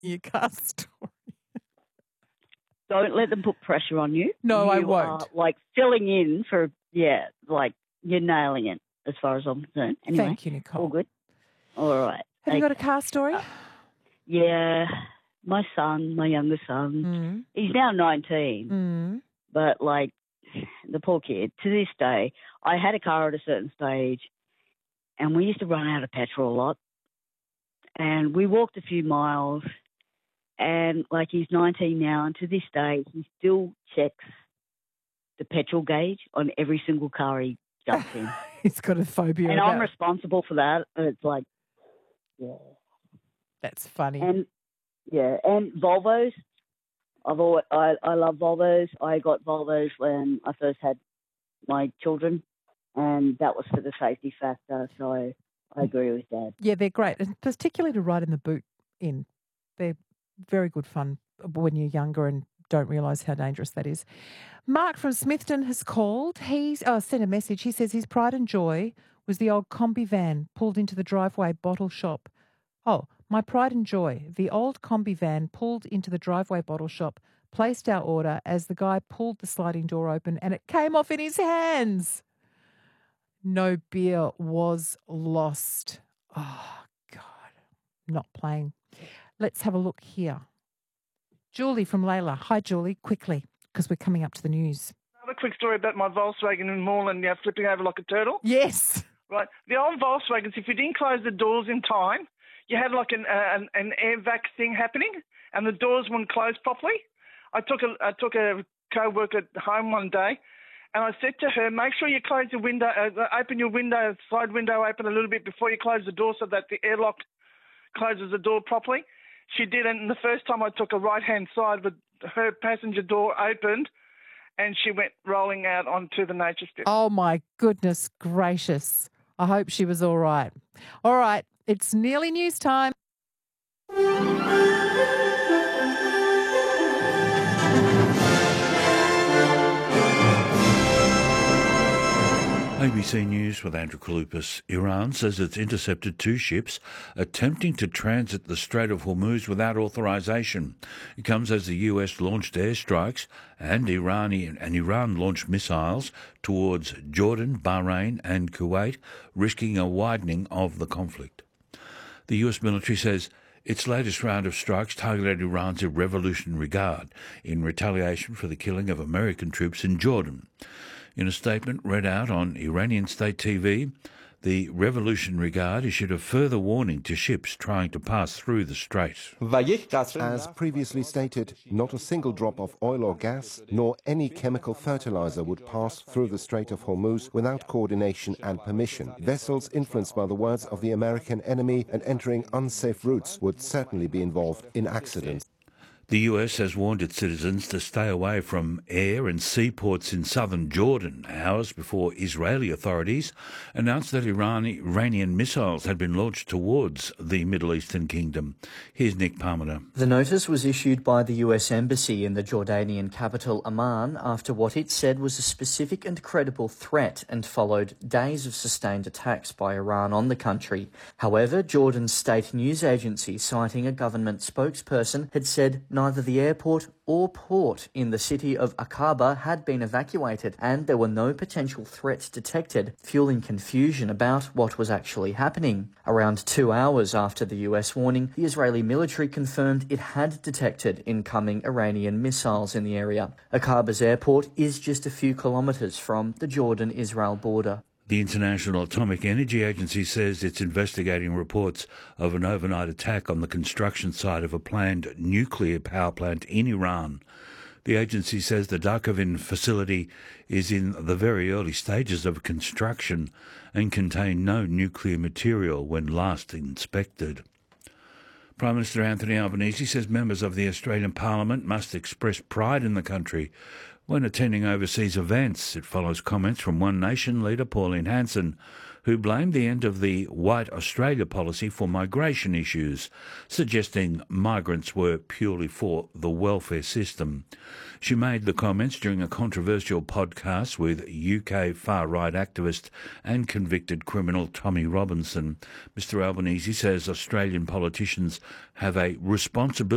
your car story. Don't let them put pressure on you. No, I You won't. are, filling in for, you're nailing it as far as I'm concerned. Anyway, Thank you, Nicole. all good. All right. Have you got a car story? Yeah, my youngest son, he's now 19, but, the poor kid, to this day, I had a car at a certain stage, and we used to run out of petrol a lot, and we walked a few miles, and, he's 19 now, and to this day, he still checks the petrol gauge on every single car he jumps in. He's got a phobia. And I'm responsible for that. And it's yeah. That's funny. And Volvos. I love Volvos. I got Volvos when I first had my children, and that was for the safety factor. So I agree with Dad. Yeah, they're great, and particularly to ride in the boot in. They're very good fun when you're younger and don't realise how dangerous that is. Mark from Smithton has called. He's sent a message. He says his pride and joy was the old combi van pulled into the driveway bottle shop. Oh, my pride and joy. The old combi van pulled into the driveway bottle shop, placed our order as the guy pulled the sliding door open and it came off in his hands. No beer was lost. Oh, God. Not playing. Let's have a look here. Julie from Layla. Hi, Julie. Quickly, because we're coming up to the news. Another quick story about my Volkswagen in Moreland, flipping over like a turtle. Yes. Right. The old Volkswagens, if you didn't close the doors in time, you had an air vac thing happening, and the doors wouldn't close properly. I took a co-worker home one day, and I said to her, make sure you close your window, open your window, side window open a little bit before you close the door so that the airlock closes the door properly. She did, and the first time I took a right-hand side, but her passenger door opened, and she went rolling out onto the nature strip. Oh, my goodness gracious. I hope she was all right. All right, it's nearly news time. ABC News with Andrew Kaloupas. Iran says it's intercepted 2 ships attempting to transit the Strait of Hormuz without authorization. It comes as the US launched airstrikes and Iran launched missiles towards Jordan, Bahrain and Kuwait, risking a widening of the conflict. The US military says its latest round of strikes targeted Iran's Revolutionary Guard in retaliation for the killing of American troops in Jordan. In a statement read out on Iranian state TV, the Revolutionary Guard issued a further warning to ships trying to pass through the strait. As previously stated, not a single drop of oil or gas, nor any chemical fertilizer would pass through the Strait of Hormuz without coordination and permission. Vessels influenced by the words of the American enemy and entering unsafe routes would certainly be involved in accidents. The US has warned its citizens to stay away from air and seaports in southern Jordan, hours before Israeli authorities announced that Iranian missiles had been launched towards the Middle Eastern kingdom. Here's Nick Parmenter. The notice was issued by the US Embassy in the Jordanian capital Amman after what it said was a specific and credible threat and followed days of sustained attacks by Iran on the country. However, Jordan's state news agency, citing a government spokesperson, had said neither the airport or port in the city of Aqaba had been evacuated and there were no potential threats detected, fueling confusion about what was actually happening. Around 2 hours after the US warning, the Israeli military confirmed it had detected incoming Iranian missiles in the area. Aqaba's airport is just a few kilometres from the Jordan-Israel border. The International Atomic Energy Agency says it's investigating reports of an overnight attack on the construction site of a planned nuclear power plant in Iran. The agency says the Dakhavin facility is in the very early stages of construction and contained no nuclear material when last inspected. Prime Minister Anthony Albanese says members of the Australian Parliament must express pride in the country when attending overseas events. It follows comments from One Nation leader Pauline Hanson, who blamed the end of the White Australia policy for migration issues, suggesting migrants were purely for the welfare system. She made the comments during a controversial podcast with UK far-right activist and convicted criminal Tommy Robinson. Mr Albanese says Australian politicians have a responsibility